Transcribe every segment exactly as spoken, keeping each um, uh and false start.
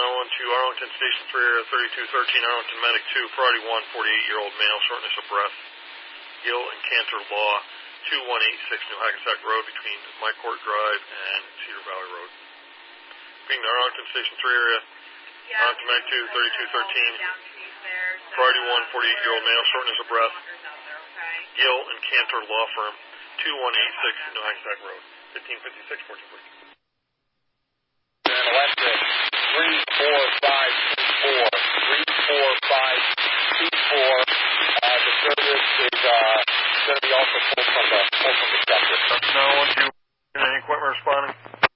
nine one two, Arlington Station three, area thirty-two thirteen, Arlington Medic two, priority one, forty-eight-year-old male, shortness of breath. Gill and Cantor Law, two one eight six New Hackensack Road between My Court Drive and Cedar Valley Road. Being the Arlington Station three area, yeah, Arlington Medic two, thirty-two thirteen, priority one, forty-eight-year-old male, shortness of breath. Gill and Cantor Law Firm, two one eight six New Hackensack Road, fifteen fifty-six, fourteen forty. Electric, three four five two four, three four five two four. Uh, the service is uh, going to be also pulled from the pulled from the sector. nine one two, any equipment responding?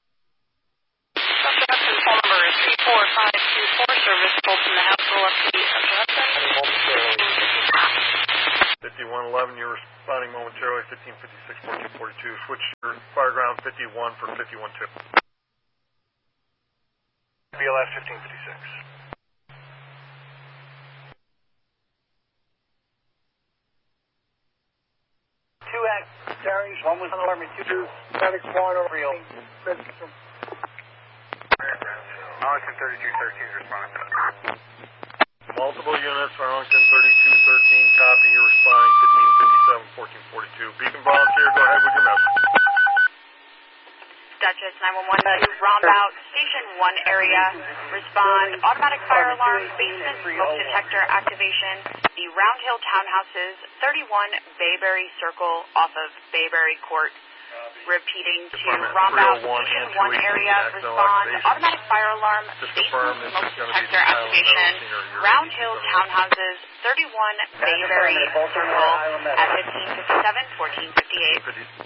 Hudson, phone number is three four five two four, service pulled from the house, go up to fifty-one eleven, you're responding momentarily, fifteen fifty-six, fourteen forty-two. Switch your fire ground fifty-one for fifty-one two. B L F fifteen fifty-six. Two act carries, one was on alarm, two two, medics one over real. Arlington thirty-two thirteen is responding. Multiple units, Arlington thirty-two thirteen, copy, you're responding, fifteen fifty-seven, fourteen forty-two. Beacon volunteer, go ahead with your message. Duchess nine one one to Rombout, Station one area. Respond, automatic fire alarm, basement smoke detector activation. The Round Hill Townhouses, thirty-one Bayberry Circle off of Bayberry Court. Repeating to Rombout, Station one area. Respond, automatic fire alarm, basement smoke detector activation. Round Hill Townhouses, thirty-one Bayberry Circle at fifteen fifty-seven, fourteen fifty-eight.